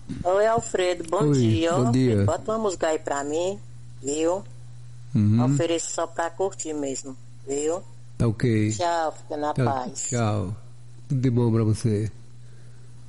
Oi, Alfredo, bom Oi, dia. bom dia. Alfredo, bota uma música aí pra mim, viu? Ofereço só pra curtir mesmo, viu? Tá ok. Tchau, fica na Tchau, paz. tchau. Tudo de bom pra você.